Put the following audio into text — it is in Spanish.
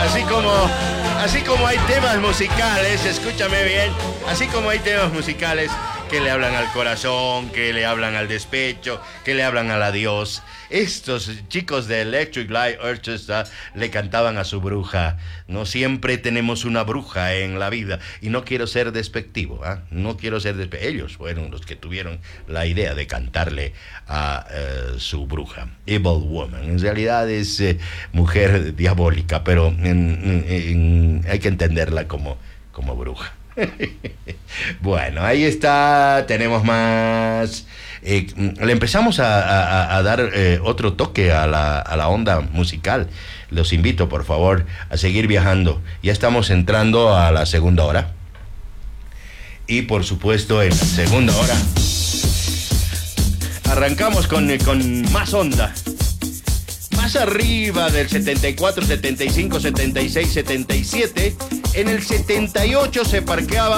Así como hay temas musicales, escúchame bien, así como hay temas musicales que le hablan al corazón, que le hablan al despecho, que le hablan al adiós. Estos chicos de Electric Light Orchestra le cantaban a su bruja. No siempre tenemos una bruja en la vida. Y no quiero ser despectivo, ¿eh? No quiero ser despectivo. Ellos fueron los que tuvieron la idea de cantarle a su bruja. Evil Woman. En realidad es mujer diabólica, pero hay que entenderla como bruja. Bueno, ahí está, tenemos más. Le empezamos a dar otro toque a la onda musical. Los invito, por favor, a seguir viajando. Ya estamos entrando a la segunda hora. Y por supuesto, en la segunda hora arrancamos con más onda. Más arriba del 74, 75, 76, 77. En el 78 se parqueaba